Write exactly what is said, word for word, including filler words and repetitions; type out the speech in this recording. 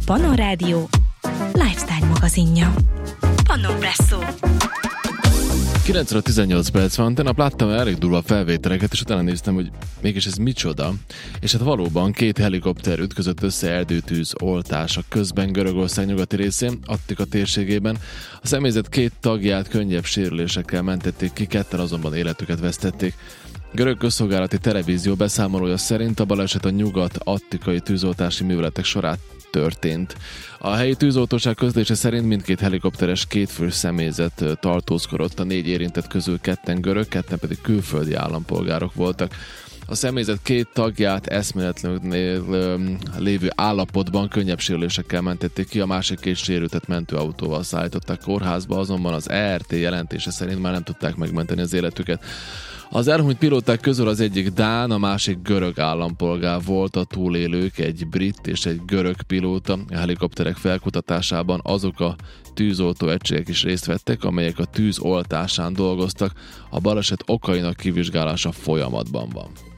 Pannon Rádió lifestyle magazinja. Pannon Presszó. kilenc óra tizennyolc perc van, tegnap láttam elég durva felvételeket, és utána néztem, hogy mégis ez micsoda. És hát valóban két helikopter ütközött össze erdőtűz oltása közben Görögország nyugati részén, Attika térségében. A személyzet két tagját könnyebb sérülésekkel mentették ki, ketten azonban életüket vesztették. Görög közszolgálati televízió beszámolója szerint a baleset a nyugat-attikai tűzoltási műveletek során történt. A helyi tűzoltóság közlése szerint mindkét helikopteres kétfős személyzet tartózkodott, a négy érintett közül ketten görög, ketten pedig külföldi állampolgárok voltak. A személyzet két tagját eszméletlenül lévő állapotban könnyebb sérülésekkel mentették ki, a másik két sérültet mentőautóval szállították kórházba, azonban az é er té jelentése szerint már nem tudták megmenteni az életüket. Az elhunyt pilóták közül az egyik dán, a másik görög állampolgár volt, a túlélők egy brit és egy görög pilóta. A helikopterek felkutatásában azok a tűzoltó egységek is részt vettek, amelyek a tűz oltásán dolgoztak. A baleset okainak kivizsgálása folyamatban van.